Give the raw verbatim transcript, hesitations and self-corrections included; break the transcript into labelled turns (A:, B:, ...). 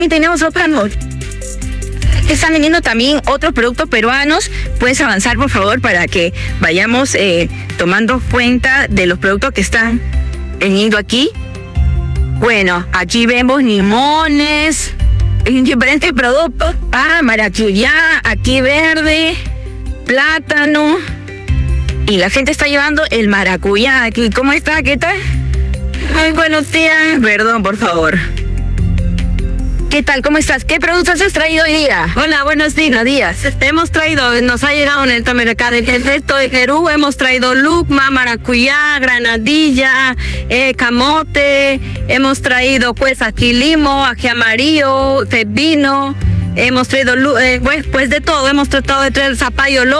A: Y tenemos otros están vendiendo también otros productos peruanos. Puedes avanzar, por favor, para que vayamos eh, tomando cuenta de los productos que están vendiendo aquí. Bueno, aquí vemos limones, diferentes productos. Ah, maracuyá, aquí verde, plátano. Y la gente está llevando el maracuyá aquí. ¿Cómo está? ¿Qué tal? Ay, buenos días. Perdón, por favor. ¿Qué tal? ¿Cómo estás? ¿Qué productos has traído hoy día?
B: Hola, buenos días.
A: Buenos días.
B: Hemos traído, nos ha llegado en el mercado del resto de Perú, hemos traído lucma, maracuyá, granadilla, eh, camote, hemos traído pues aquí limo, ají amarillo, pepino, hemos traído, eh, pues, pues de todo, hemos tratado de traer zapallo